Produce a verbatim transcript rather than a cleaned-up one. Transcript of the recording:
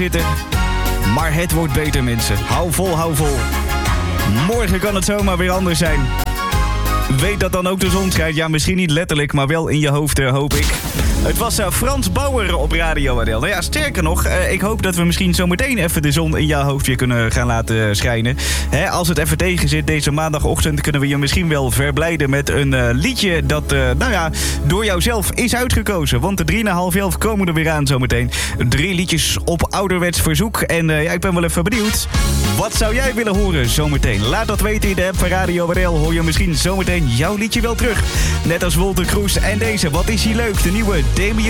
zitten. Maar het wordt beter, mensen. Hou vol, hou vol. Morgen kan het zomaar weer anders zijn. Weet dat dan ook de zon schijnt. Ja, misschien niet letterlijk, maar wel in je hoofd, hoop ik. Het was uh, Frans Bauer op Radio Adel. Nou ja, sterker nog, uh, ik hoop dat we misschien zometeen even de zon in jouw hoofd weer kunnen gaan laten schijnen. Hè, als het even tegen zit deze maandagochtend, kunnen we je misschien wel verblijden met een uh, liedje dat, uh, nou ja, door jouzelf is uitgekozen. Want de drie na half elf komen er weer aan zometeen. Drie liedjes op ouderwets verzoek. En uh, ja, ik ben wel even benieuwd. Wat zou jij willen horen zometeen? Laat dat weten in de app van Radio Adel. Hoor je misschien zometeen jouw liedje wel terug. Net als Wolter Kroes en deze. Wat is hier leuk? De nieuwe Damien